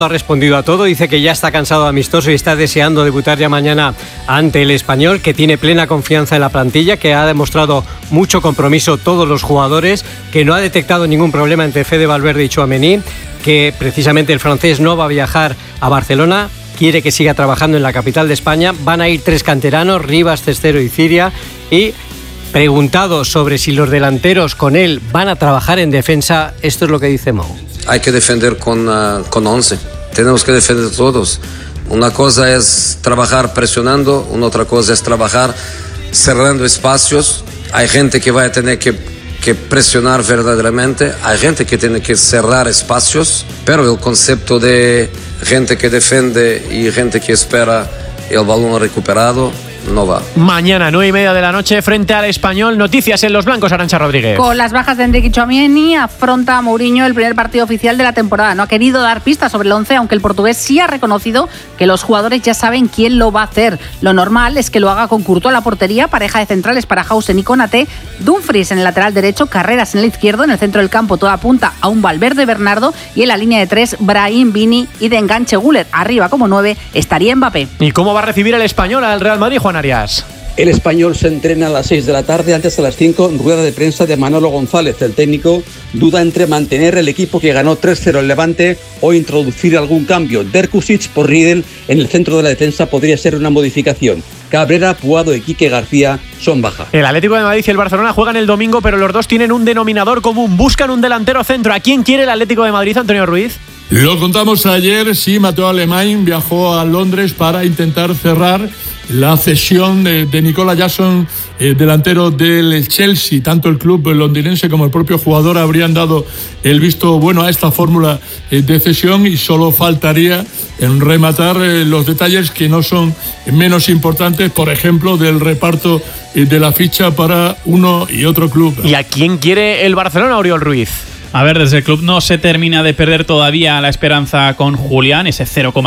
Ha respondido a todo, dice que ya está cansado de amistoso y está deseando debutar ya mañana ante el Español, que tiene plena confianza en la plantilla, que ha demostrado mucho compromiso todos los jugadores, que no ha detectado ningún problema entre Fede Valverde y Tchouaméni, que precisamente el francés no va a viajar a Barcelona, quiere que siga trabajando en la capital de España. Van a ir 3 canteranos, Rivas, Cestero y Ciria, y preguntado sobre si los delanteros con él van a trabajar en defensa, esto es lo que dice Mou. Hay que defender con 11. Tenemos que defender todos. Una cosa es trabajar presionando, una otra cosa es trabajar cerrando espacios. Hay gente que va a tener que presionar verdaderamente, hay gente que tiene que cerrar espacios, pero el concepto de gente que defiende y gente que espera el balón recuperado no va. Mañana, 9:30 de la noche, frente al Español. Noticias en los blancos, Arantxa Rodríguez. Con las bajas de Enrique y Tchouaméni, afronta a Mourinho el primer partido oficial de la temporada. No ha querido dar pistas sobre el 11, aunque el portugués sí ha reconocido que los jugadores ya saben quién lo va a hacer. Lo normal es que lo haga con Courtois a la portería, pareja de centrales para Hausen y Konaté, Dumfries en el lateral derecho, Carreras en el izquierdo, en el centro del campo toda apunta a un Valverde Bernardo y en la línea de 3 Brahim, Vini y de enganche Güler. Arriba como 9 estaría Mbappé. ¿Y cómo va a recibir el Español al Real Madrid, Juan Arias? El Español se entrena a las 6 de la tarde, antes a las 5, rueda de prensa de Manolo González. El técnico duda entre mantener el equipo que ganó 3-0 el Levante o introducir algún cambio. Derkusic por Riedel en el centro de la defensa podría ser una modificación. Cabrera, Puado y Quique García son baja. El Atlético de Madrid y el Barcelona juegan el domingo, pero los dos tienen un denominador común. Buscan un delantero centro. ¿A quién quiere el Atlético de Madrid, Antonio Ruiz? Lo contamos ayer, sí, Mateo Alemán viajó a Londres para intentar cerrar la cesión de Nicola Jackson, delantero del Chelsea. Tanto el club londinense como el propio jugador habrían dado el visto bueno a esta fórmula de cesión y solo faltaría en rematar los detalles que no son menos importantes, por ejemplo, del reparto de la ficha para uno y otro club. ¿Y a quién quiere el Barcelona, Oriol Ruiz? A ver, desde el club no se termina de perder todavía la esperanza con Julián, ese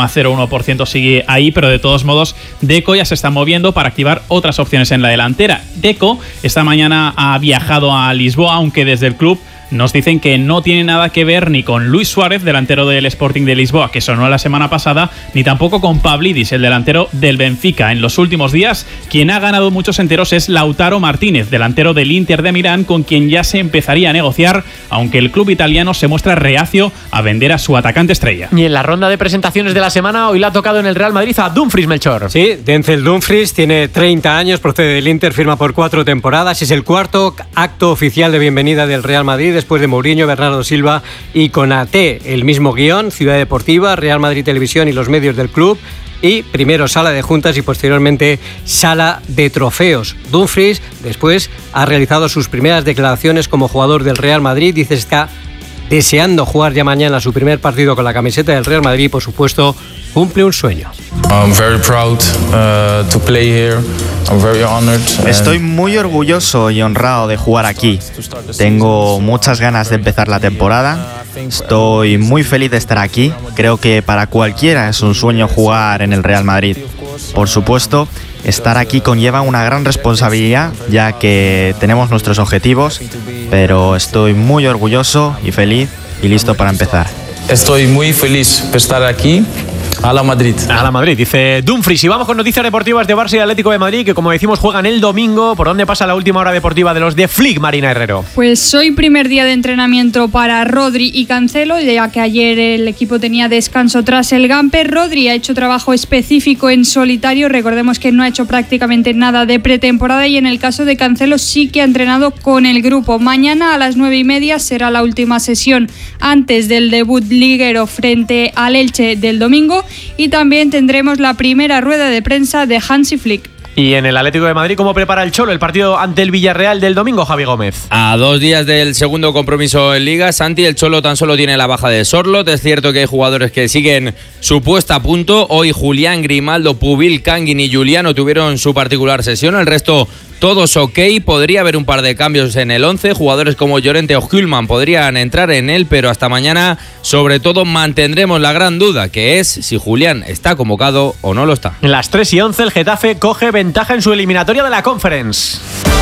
0,01% sigue ahí, pero de todos modos Deco ya se está moviendo para activar otras opciones en la delantera. Deco esta mañana ha viajado a Lisboa, aunque desde el club nos dicen que no tiene nada que ver ni con Luis Suárez, delantero del Sporting de Lisboa, que sonó la semana pasada, ni tampoco con Pavlidis, el delantero del Benfica. En los últimos días, quien ha ganado muchos enteros es Lautaro Martínez, delantero del Inter de Milán, con quien ya se empezaría a negociar, aunque el club italiano se muestra reacio a vender a su atacante estrella. Y en la ronda de presentaciones de la semana, hoy le ha tocado en el Real Madrid a Dumfries, Melchor. Sí, Denzel Dumfries tiene 30 años, procede del Inter, firma por 4 temporadas. Es el cuarto acto oficial de bienvenida del Real Madrid, después de Mourinho, Bernardo Silva y Konaté. El mismo guión, Ciudad Deportiva, Real Madrid Televisión y los medios del club. Y primero sala de juntas y posteriormente sala de trofeos. Dumfries después ha realizado sus primeras declaraciones como jugador del Real Madrid. Dice que está deseando jugar ya mañana su primer partido con la camiseta del Real Madrid y, por supuesto, cumple un sueño. Estoy muy orgulloso y honrado de jugar aquí. Tengo muchas ganas de empezar la temporada. Estoy muy feliz de estar aquí. Creo que para cualquiera es un sueño jugar en el Real Madrid. Por supuesto, estar aquí conlleva una gran responsabilidad, ya que tenemos nuestros objetivos, pero estoy muy orgulloso y feliz y listo para empezar. Estoy muy feliz de estar aquí. A la Madrid. A la Madrid, dice Dumfries. Y vamos con noticias deportivas de Barça y Atlético de Madrid, que como decimos juegan el domingo. ¿Por dónde pasa la última hora deportiva de los de Flick, Marina Herrero? Pues hoy primer día de entrenamiento para Rodri y Cancelo, ya que ayer el equipo tenía descanso tras el Gamper. Rodri ha hecho trabajo específico en solitario, recordemos que no ha hecho prácticamente nada de pretemporada, y en el caso de Cancelo sí que ha entrenado con el grupo. Mañana a las 9:30 será la última sesión antes del debut liguero frente al Elche del domingo. Y también tendremos la primera rueda de prensa de Hansi Flick. Y en el Atlético de Madrid, ¿cómo prepara el Cholo el partido ante el Villarreal del domingo, Javi Gómez? A 2 días del segundo compromiso en Liga, Santi, el Cholo tan solo tiene la baja de Sorloth. Es cierto que hay jugadores que siguen su puesta a punto. Hoy Julián, Grimaldo, Pubil, Kangin y Juliano tuvieron su particular sesión. El resto todos ok, podría haber un par de cambios en el 11, jugadores como Llorente o Hülman podrían entrar en él, pero hasta mañana sobre todo mantendremos la gran duda, que es si Julián está convocado o no lo está. En las 3:11 el Getafe coge ventaja en su eliminatoria de la Conference.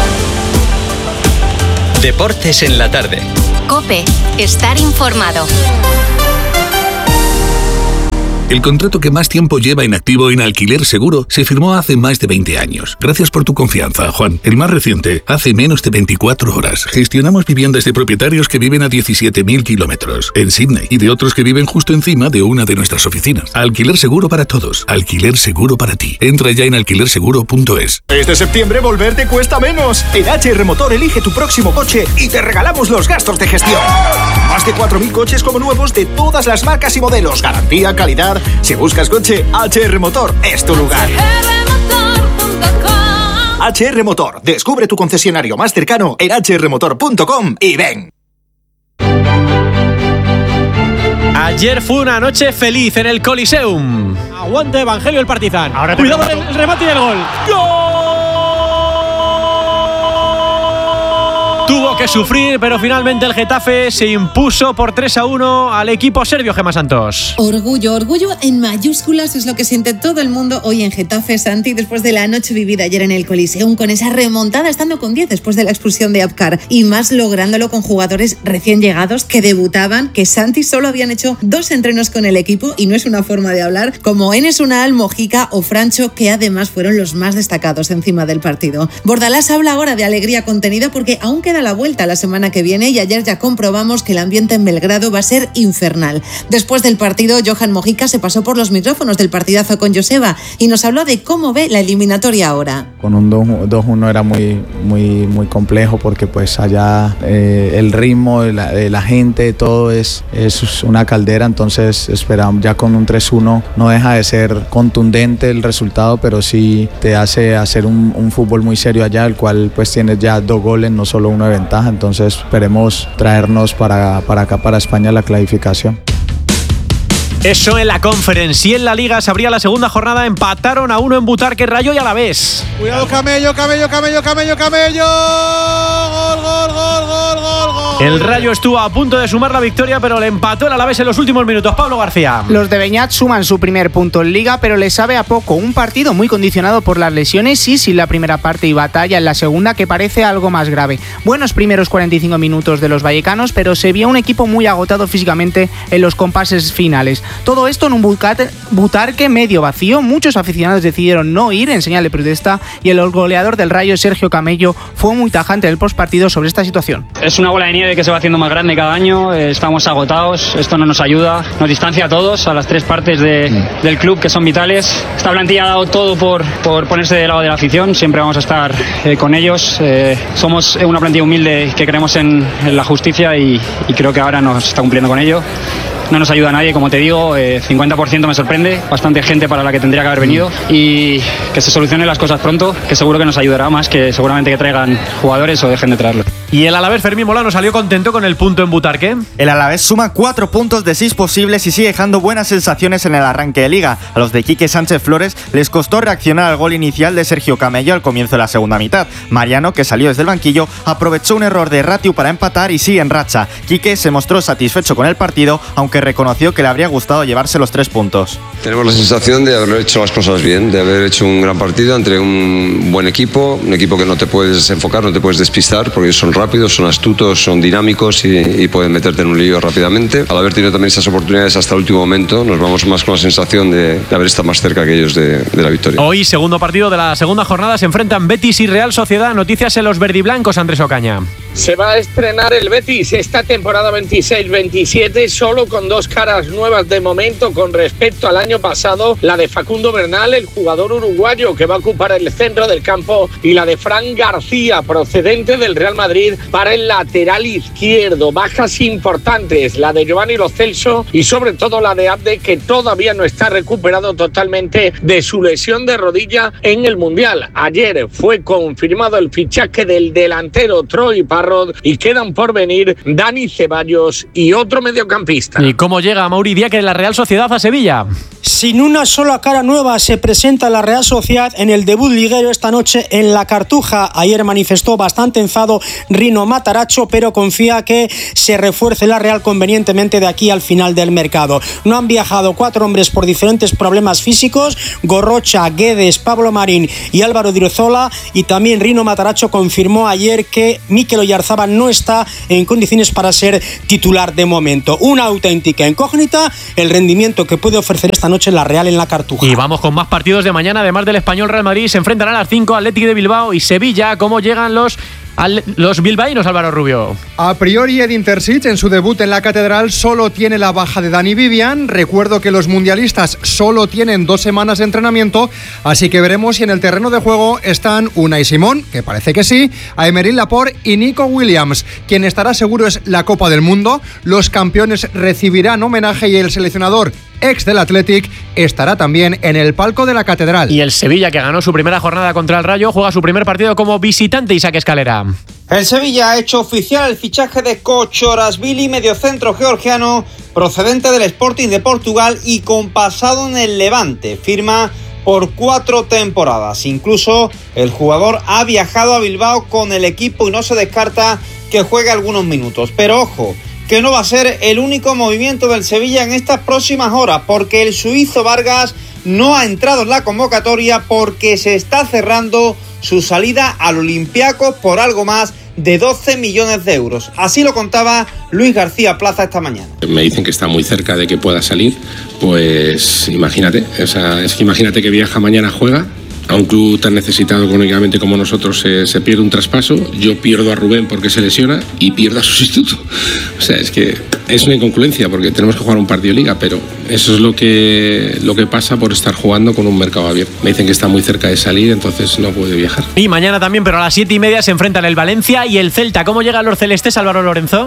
Deportes en la tarde. COPE, estar informado. El contrato que más tiempo lleva en activo en Alquiler Seguro se firmó hace más de 20 años. Gracias por tu confianza, Juan. El más reciente, hace menos de 24 horas. Gestionamos viviendas de propietarios que viven a 17.000 kilómetros en Sydney y de otros que viven justo encima de una de nuestras oficinas. Alquiler Seguro para todos. Alquiler Seguro para ti. Entra ya en alquilerseguro.es. Este septiembre volver te cuesta menos. En HR Motor elige tu próximo coche y te regalamos los gastos de gestión. Más de 4.000 coches como nuevos de todas las marcas y modelos. Garantía, calidad. Si buscas coche, HR Motor es tu lugar. HR Motor. Descubre tu concesionario más cercano en hrmotor.com y ven. Ayer fue una noche feliz en el Coliseum. Aguante Evangelio el Partizan. Ahora cuidado el remate y el gol. ¡Gol! Tuvo que sufrir, pero finalmente el Getafe se impuso por 3-1 al equipo serbio, Gemma Santos. Orgullo en mayúsculas es lo que siente todo el mundo hoy en Getafe, Santi, después de la noche vivida ayer en el Coliseum, con esa remontada estando con 10 después de la expulsión de Abkar, y más lográndolo con jugadores recién llegados que debutaban, que Santi solo habían hecho 2 entrenos con el equipo, y no es una forma de hablar, como Enes Unal, Mojica o Francho, que además fueron los más destacados encima del partido. Bordalás habla ahora de alegría contenida porque aún queda la vuelta la semana que viene, y ayer ya comprobamos que el ambiente en Belgrado va a ser infernal. Después del partido, Johan Mojica se pasó por los micrófonos del partidazo con Joseba y nos habló de cómo ve la eliminatoria ahora. Con un 2-1 era muy complejo porque pues allá el ritmo de la gente, todo es una caldera, entonces esperamos ya con un 3-1 no deja de ser contundente el resultado, pero sí te hace hacer un fútbol muy serio allá, el cual pues tienes ya 2 goles, no solo 1 de ventaja, entonces esperemos traernos para acá, para España, la clasificación. Eso en la Conference. Y en la Liga se abría la segunda jornada. Empataron a 1 en Butarque, Rayo y Alavés. Cuidado, Camello. Gol. El Rayo estuvo a punto de sumar la victoria, pero le empató el Alavés en los últimos minutos. Pablo García. Los de Beñat suman su primer punto en Liga, pero les sabe a poco. Un partido muy condicionado por las lesiones y sin la primera parte y batalla en la segunda, que parece algo más grave. Buenos primeros 45 minutos de los vallecanos, pero se vio un equipo muy agotado físicamente en los compases finales. Todo esto en un Butarque medio vacío. Muchos aficionados decidieron no ir en señal de protesta, y el goleador del Rayo, Sergio Camello, fue muy tajante en el postpartido sobre esta situación. Es una bola de nieve que se va haciendo más grande cada año. Estamos agotados, esto no nos ayuda, nos distancia a todos, a las 3 partes del club que son vitales. Esta plantilla ha dado todo por ponerse del lado de la afición, siempre vamos a estar con ellos. Somos una plantilla humilde que creemos en la justicia y creo que ahora nos está cumpliendo con ello. No nos ayuda a nadie, como te digo, 50% me sorprende, bastante gente para la que tendría que haber venido, y que se solucionen las cosas pronto, que seguro que nos ayudará más que seguramente que traigan jugadores o dejen de traerlos. Y el Alavés, Fermín Molano, salió contento con el punto en Butarque. El Alavés suma 4 puntos de 6 posibles y sigue dejando buenas sensaciones en el arranque de Liga. A los de Quique Sánchez Flores les costó reaccionar al gol inicial de Sergio Camello al comienzo de la segunda mitad. Mariano, que salió desde el banquillo, aprovechó un error de Ratiu para empatar y sigue en racha. Quique se mostró satisfecho con el partido, aunque reconoció que le habría gustado llevarse los 3 puntos. Tenemos la sensación de haber hecho las cosas bien, de haber hecho un gran partido entre un buen equipo, un equipo que no te puedes enfocar, no te puedes despistar, porque son rápidos, son astutos, son dinámicos y pueden meterte en un lío rápidamente. Al haber tenido también esas oportunidades hasta el último momento, nos vamos más con la sensación de haber estado más cerca que ellos de la victoria. Hoy, segundo partido de la segunda jornada, se enfrentan Betis y Real Sociedad. Noticias en los verdiblancos, Andrés Ocaña. Se va a estrenar el Betis esta temporada 26-27 solo con 2 caras nuevas de momento con respecto al año pasado, la de Facundo Bernal, el jugador uruguayo que va a ocupar el centro del campo, y la de Fran García, procedente del Real Madrid, para el lateral izquierdo. Bajas importantes, la de Giovanni Lo Celso y sobre todo la de Abde, que todavía no está recuperado totalmente de su lesión de rodilla en el Mundial. Ayer fue confirmado el fichaje del delantero Troy Parrott y quedan por venir Dani Ceballos y otro mediocampista. ¿Y cómo llega Mauri Diaque de la Real Sociedad a Sevilla? Sin una sola cara nueva se presenta la Real Sociedad en el debut liguero esta noche en La Cartuja. Ayer manifestó bastante enfado Rino Matarazzo, pero confía que se refuerce la Real convenientemente de aquí al final del mercado. No han viajado 4 hombres por diferentes problemas físicos: Gorrocha, Guedes, Pablo Marín y Álvaro Diriozola, y también Rino Matarazzo confirmó ayer que Mikel Oyarzábal no está en condiciones para ser titular de momento. Una auténtica incógnita el rendimiento que puede ofrecer esta noche la Real en la Cartuja. Y vamos con más partidos de mañana, además del Español Real Madrid, se enfrentarán a las 5 Athletic de Bilbao y Sevilla. ¿Cómo llegan los bilbaínos, Álvaro Rubio? A priori, Edin Terzic en su debut en la Catedral solo tiene la baja de Dani Vivian. Recuerdo que los mundialistas solo tienen 2 semanas de entrenamiento, así que veremos si en el terreno de juego están Unai Simón, que parece que sí, Aymeric Laporte y Nico Williams. Quien estará seguro es la Copa del Mundo. Los campeones recibirán homenaje y el seleccionador ex del Athletic estará también en el palco de la Catedral. Y el Sevilla, que ganó su primera jornada contra el Rayo, juega su primer partido como visitante. Isaac Escalera. El Sevilla ha hecho oficial el fichaje de Kochorashvili, mediocentro georgiano procedente del Sporting de Portugal y con pasado en el Levante. Firma por 4 temporadas. Incluso el jugador ha viajado a Bilbao con el equipo y no se descarta que juegue algunos minutos. Pero ojo, que no va a ser el único movimiento del Sevilla en estas próximas horas, porque el suizo Vargas no ha entrado en la convocatoria porque se está cerrando su salida al Olympiacos por algo más de 12 millones de euros. Así lo contaba Luis García Plaza esta mañana. Me dicen que está muy cerca de que pueda salir, pues imagínate, es que imagínate que viaja mañana, juega. A un club tan necesitado económicamente como nosotros se pierde un traspaso, yo pierdo a Rubén porque se lesiona y pierdo a su sustituto. O sea, es que es una incongruencia porque tenemos que jugar un partido de liga, pero eso es lo que pasa por estar jugando con un mercado abierto. Me dicen que está muy cerca de salir, entonces no puede viajar. Y mañana también, pero a las 7:30 se enfrentan el Valencia y el Celta. ¿Cómo llegan los celestes, Álvaro Lorenzo?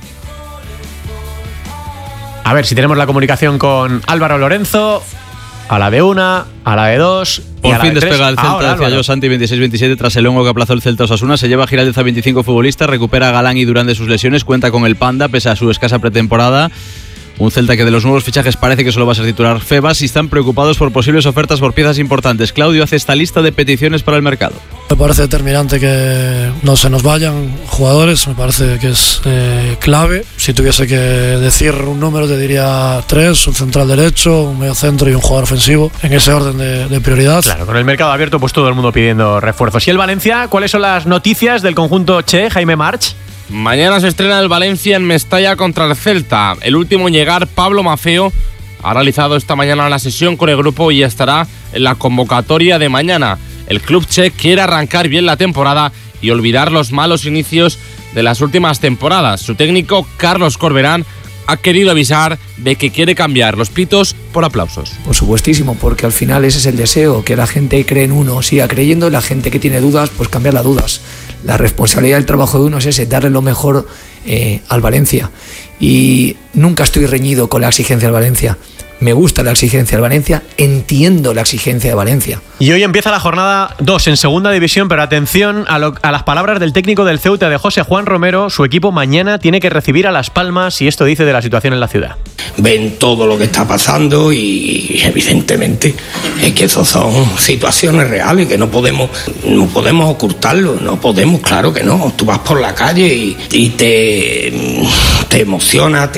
A ver si tenemos la comunicación con Álvaro Lorenzo. A la de 1, a la de 2. Por fin despega el Celta hacia Yo Santi 26-27 tras el hongo que aplazó el Celta Osasuna. Se lleva a Giraldez a 25 futbolistas, recupera a Galán y Durán de sus lesiones, cuenta con el Panda pese a su escasa pretemporada. Un Celta que de los nuevos fichajes parece que solo va a ser titular Febas y están preocupados por posibles ofertas por piezas importantes. Claudio hace esta lista de peticiones para el mercado. Me parece determinante que no se nos vayan jugadores, me parece que es clave. Si tuviese que decir un número te diría 3, un central derecho, un mediocentro y un jugador ofensivo, en ese orden de prioridad. Claro, con el mercado abierto pues todo el mundo pidiendo refuerzos. ¿Y el Valencia? ¿Cuáles son las noticias del conjunto Che, Jaime March? Mañana se estrena el Valencia en Mestalla contra el Celta. El último en llegar, Pablo Maffeo, ha realizado esta mañana la sesión con el grupo y estará en la convocatoria de mañana. El club Che quiere arrancar bien la temporada y olvidar los malos inicios de las últimas temporadas. Su técnico, Carlos Corberán, ha querido avisar de que quiere cambiar los pitos por aplausos. Por supuestísimo, porque al final ese es el deseo, que la gente cree en uno, siga creyendo, y la gente que tiene dudas, pues cambiar las dudas. La responsabilidad del trabajo de uno es ese, darle lo mejor al Valencia. Y nunca estoy reñido con la exigencia del Valencia. Me gusta la exigencia del Valencia, entiendo la exigencia de Valencia. Y hoy empieza la jornada 2 en segunda división, pero atención a las palabras del técnico del Ceuta, de José Juan Romero. Su equipo mañana tiene que recibir a Las Palmas y esto dice de la situación en la ciudad. Ven todo lo que está pasando y evidentemente es que esas son situaciones reales que no podemos ocultarlo, no podemos, claro que no. Tú vas por la calle y te emociona,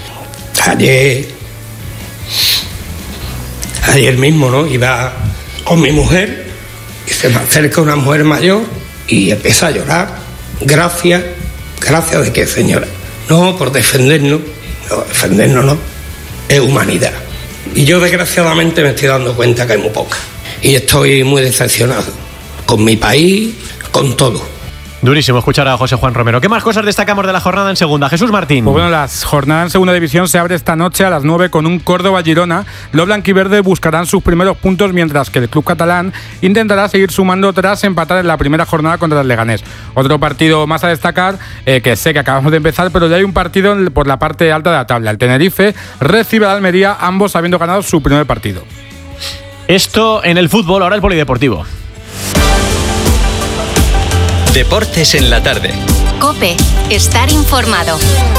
Ayer mismo, ¿no? Iba con mi mujer y se me acerca una mujer mayor y empieza a llorar. Gracias de qué, señora. No, por defendernos. No, defendernos no. Es humanidad. Y yo desgraciadamente me estoy dando cuenta que hay muy poca. Y estoy muy decepcionado. Con mi país, con todo. Durísimo escuchar a José Juan Romero. ¿Qué más cosas destacamos de la jornada en segunda? Jesús Martín. Pues bueno, la jornada en segunda división se abre esta noche a las 9 con un Córdoba-Girona. Los blanquiverdes buscarán sus primeros puntos, mientras que el club catalán intentará seguir sumando tras empatar en la primera jornada contra el Leganés. Otro partido más a destacar, que sé que acabamos de empezar, pero ya hay un partido por la parte alta de la tabla. El Tenerife recibe al Almería, ambos habiendo ganado su primer partido. Esto en el fútbol, ahora el polideportivo. Deportes en la tarde. COPE. Estar informado.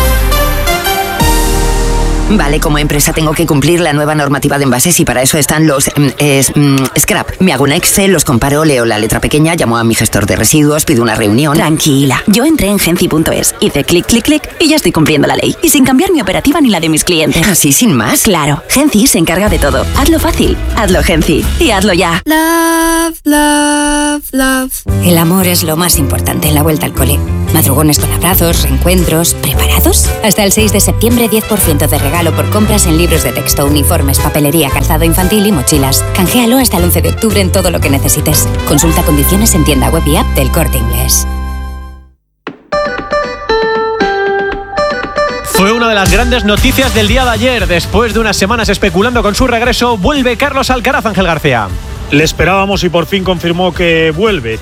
Vale, como empresa tengo que cumplir la nueva normativa de envases y para eso están los scrap. Me hago un Excel, los comparo, leo la letra pequeña, llamo a mi gestor de residuos, pido una reunión. Tranquila, yo entré en Genci.es, hice clic, clic, clic y ya estoy cumpliendo la ley. Y sin cambiar mi operativa ni la de mis clientes. ¿Así sin más? Claro, Genci se encarga de todo. Hazlo fácil, hazlo Genci y hazlo ya. Love, love, love. El amor es lo más importante en la vuelta al cole. Madrugones con abrazos, reencuentros. ¿Preparados? Hasta el 6 de septiembre, 10% de regalo por compras en libros de texto, uniformes, papelería, calzado infantil y mochilas. Canjealo hasta el 11 de octubre en todo lo que necesites. Consulta condiciones en tienda web y app del Corte Inglés. Fue una de las grandes noticias del día de ayer. Después de unas semanas especulando con su regreso, vuelve Carlos Alcaraz, Ángel García. Le esperábamos y por fin confirmó que vuelve.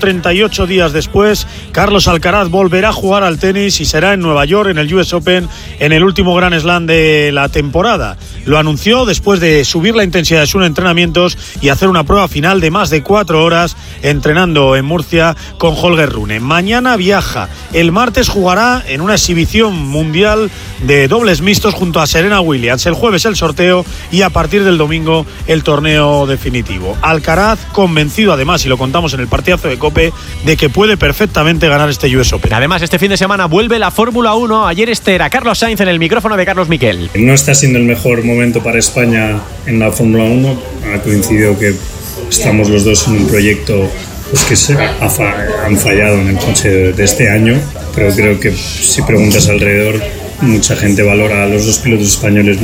138 días después, Carlos Alcaraz volverá a jugar al tenis y será en Nueva York, en el US Open, en el último Grand Slam de la temporada. Lo anunció después de subir la intensidad de sus entrenamientos y hacer una prueba final de más de 4 horas entrenando en Murcia con Holger Rune. Mañana viaja. El martes jugará en una exhibición mundial de dobles mixtos junto a Serena Williams. El jueves el sorteo y a partir del domingo el torneo definitivo. Alcaraz convencido además, y lo contamos en el partidazo de COPE, de que puede perfectamente ganar este US Open. Además, este fin de semana vuelve la Fórmula 1. Ayer era Carlos Sainz en el micrófono de Carlos Miquel. No está siendo el mejor momento para España en la Fórmula 1. Ha coincidido que estamos los dos en un proyecto pues, que han fallado en el coche de este año, pero creo que si preguntas alrededor, mucha gente valora a los dos pilotos españoles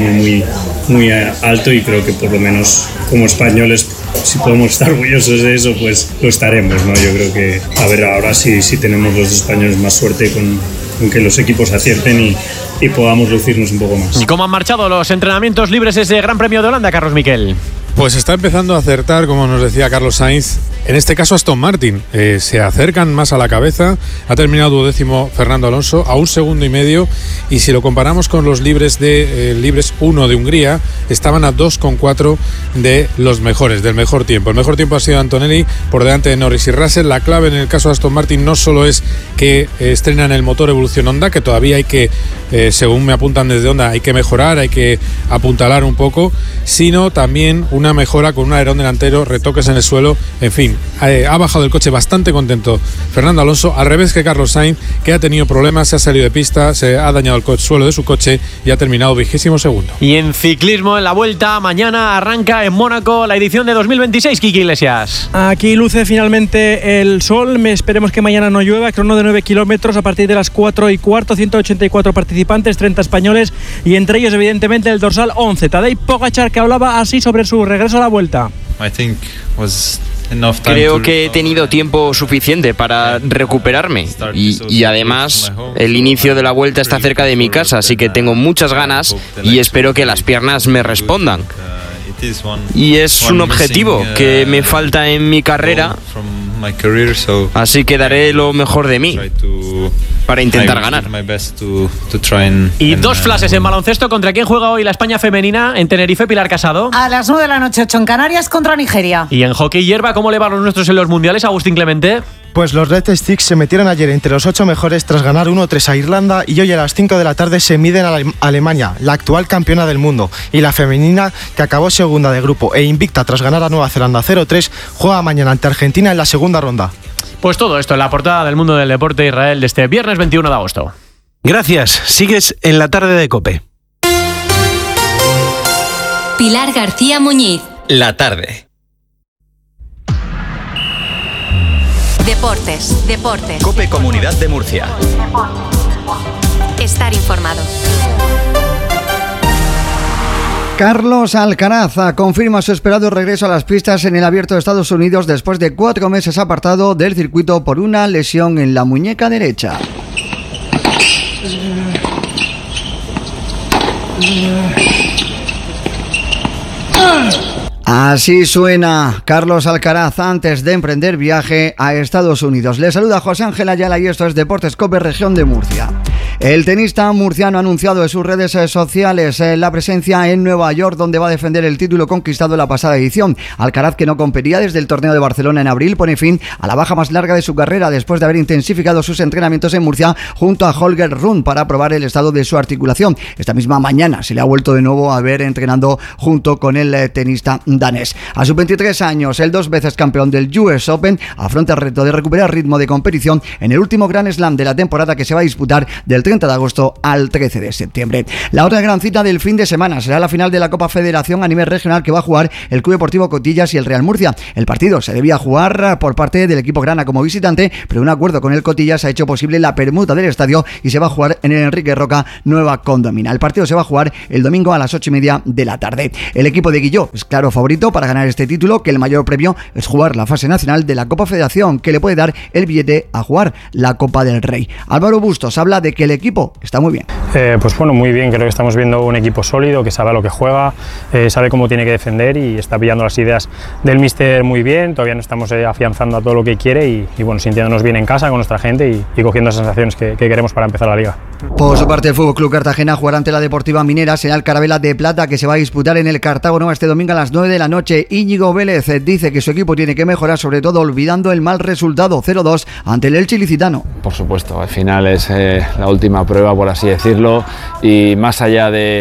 muy alto, y creo que por lo menos como españoles, si podemos estar orgullosos de eso, pues lo estaremos, ¿no? Yo creo que, a ver, ahora sí tenemos los españoles más suerte con que los equipos acierten y podamos lucirnos un poco más. ¿Y cómo han marchado los entrenamientos libres ese Gran Premio de Holanda, Carlos Miquel? Pues está empezando a acertar, como nos decía Carlos Sainz. En este caso Aston Martin se acercan más a la cabeza. Ha terminado 12º Fernando Alonso a 1,5 segundos, y si lo comparamos con los libres 1 de Hungría, estaban a 2,4 de los mejores, del mejor tiempo. El mejor tiempo ha sido Antonelli por delante de Norris y Russell. La clave en el caso de Aston Martin no solo es que estrenan el motor Evolución Honda, que todavía hay que, según me apuntan desde Honda, hay que mejorar, hay que apuntalar un poco, sino también una mejora con un alerón delantero, retoques en el suelo, en fin, ha bajado el coche bastante contento Fernando Alonso, al revés que Carlos Sainz, que ha tenido problemas, se ha salido de pista, se ha dañado el suelo de su coche y ha terminado 22º. Y en ciclismo, en la Vuelta, mañana arranca en Mónaco la edición de 2026, Kiki Iglesias. Aquí luce finalmente el sol, esperemos que mañana no llueva, crono de 9 kilómetros a partir de las 4:15, 184 participantes, 30 españoles, y entre ellos evidentemente el dorsal 11, Tadej Pogačar, que hablaba así sobre su regreso a la Vuelta. Creo que he tenido tiempo suficiente para recuperarme y además el inicio de la Vuelta está cerca de mi casa, así que tengo muchas ganas y espero que las piernas me respondan. Y es un objetivo que me falta en mi carrera, así que daré lo mejor de mí para intentar ganar. Y dos flashes en baloncesto. ¿Contra quién juega hoy la España femenina en Tenerife, Pilar Casado? A las 9 de la noche, 8 en Canarias, contra Nigeria. Y en hockey hierba, ¿cómo le van los nuestros en los mundiales, Agustín Clemente? Pues los Red Sticks se metieron ayer entre los 8 mejores tras ganar 1-3 a Irlanda, y hoy a las 5 de la tarde se miden a Alemania, la actual campeona del mundo, y la femenina, que acabó segunda de grupo e invicta tras ganar a Nueva Zelanda 0-3, juega mañana ante Argentina en la segunda ronda. Pues todo esto en la portada del Mundo del Deporte Israel de este viernes 21 de agosto. Gracias, sigues en la tarde de COPE. Pilar García Muñiz. La tarde. Deportes. COPE Comunidad de Murcia. Estar informado. Carlos Alcaraz confirma su esperado regreso a las pistas en el Abierto de Estados Unidos después de 4 meses apartado del circuito por una lesión en la muñeca derecha. Así suena Carlos Alcaraz antes de emprender viaje a Estados Unidos. Le saluda José Ángel Ayala y esto es Deportes COPE, región de Murcia. El tenista murciano ha anunciado en sus redes sociales la presencia en Nueva York, donde va a defender el título conquistado en la pasada edición. Alcaraz, que no competía desde el torneo de Barcelona en abril, pone fin a la baja más larga de su carrera después de haber intensificado sus entrenamientos en Murcia junto a Holger Rune para probar el estado de su articulación. Esta misma mañana se le ha vuelto de nuevo a ver entrenando junto con el tenista danés. A sus 23 años, el 2 veces campeón del US Open afronta el reto de recuperar ritmo de competición en el último Grand Slam de la temporada, que se va a disputar del 30 de agosto al 13 de septiembre. La otra gran cita del fin de semana será la final de la Copa Federación a nivel regional que va a jugar el Club Deportivo Cotillas y el Real Murcia. El partido se debía jugar por parte del equipo grana como visitante, pero un acuerdo con el Cotillas ha hecho posible la permuta del estadio y se va a jugar en el Enrique Roca Nueva Condomina. El partido se va a jugar el domingo a las 8:30 de la tarde. El equipo de Guilló es claro favorito para ganar este título, que el mayor premio es jugar la fase nacional de la Copa Federación, que le puede dar el billete a jugar la Copa del Rey. Álvaro Bustos habla de que el equipo está muy bien. Pues bueno, muy bien, creo que estamos viendo un equipo sólido, que sabe a lo que juega, sabe cómo tiene que defender y está pillando las ideas del míster muy bien. Todavía no estamos afianzando a todo lo que quiere y bueno, sintiéndonos bien en casa con nuestra gente y cogiendo esas sensaciones que queremos para empezar la liga. Por su parte, el Fútbol Club Cartagena jugará ante la Deportiva Minera. Será el Carabela de Plata que se va a disputar en el Cartago este domingo a las 9 de la noche. Íñigo Vélez dice que su equipo tiene que mejorar, sobre todo olvidando el mal resultado 0-2 ante el Elche ilicitano. Por supuesto, al final es la última prueba, por así decirlo, y más allá de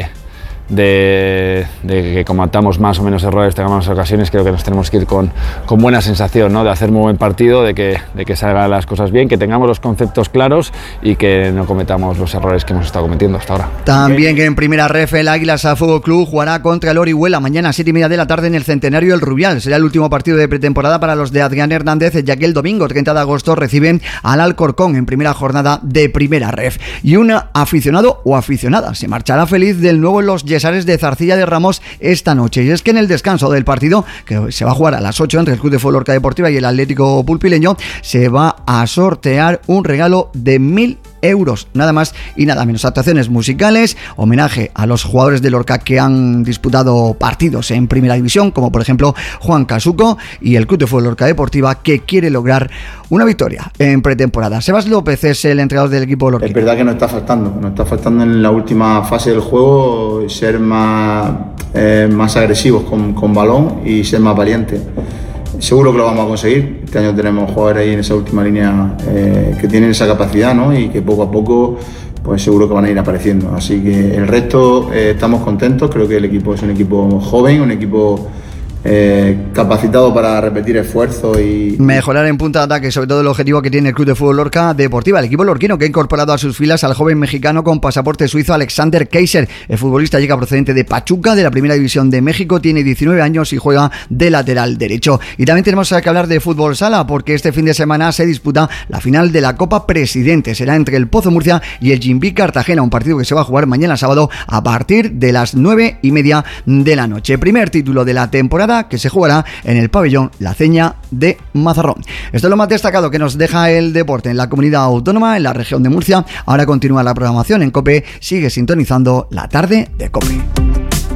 que cometamos más o menos errores, tengamos más ocasiones, creo que nos tenemos que ir con buena sensación, ¿no? De hacer muy buen partido, de que salgan las cosas bien, que tengamos los conceptos claros y que no cometamos los errores que hemos estado cometiendo hasta ahora. También en primera ref el Águilas Fútbol Club jugará contra el Orihuela mañana a 7:30 de la tarde en el Centenario El Rubial. Será el último partido de pretemporada para los de Adrián Hernández, ya que el domingo 30 de agosto reciben al Alcorcón en primera jornada de primera ref. Y un aficionado o aficionada se marchará feliz del nuevo Los Yesares de Zarcilla de Ramos esta noche. Y es que en el descanso del partido, que se va a jugar a las 8 entre el Club de Fútbol Lorca Deportiva y el Atlético Pulpileño, se va a sortear un regalo de 1.000 euros, nada más y nada menos. Actuaciones musicales, homenaje a los jugadores de Lorca que han disputado partidos en primera división, como por ejemplo Juan Casuco, y el Club de Fútbol Lorca Deportiva, que quiere lograr una victoria en pretemporada. Sebas López es el entrenador del equipo lorquino. Es verdad que nos está faltando en la última fase del juego ser más agresivos con balón y ser más valientes. Seguro que lo vamos a conseguir. Este año tenemos jugadores ahí en esa última línea que tienen esa capacidad, ¿no? Y que poco a poco pues seguro que van a ir apareciendo. Así que el resto estamos contentos. Creo que el equipo es un equipo joven, un equipo capacitado para repetir esfuerzos y mejorar en punta de ataque, sobre todo el objetivo que tiene el Club de Fútbol Lorca Deportiva. El equipo lorquino que ha incorporado a sus filas al joven mexicano con pasaporte suizo Alexander Kaiser. El futbolista llega procedente de Pachuca, de la Primera División de México, tiene 19 años y juega de lateral derecho. Y también tenemos que hablar de fútbol sala, porque este fin de semana se disputa la final de la Copa Presidente. Será entre el Pozo Murcia y el Jimbi Cartagena, un partido que se va a jugar mañana sábado a partir de las 9:30 de la noche. Primer título de la temporada que se jugará en el pabellón La Ceña de Mazarrón. Esto es lo más destacado que nos deja el deporte en la comunidad autónoma, en la región de Murcia. Ahora continúa la programación en COPE. Sigue sintonizando la tarde de COPE.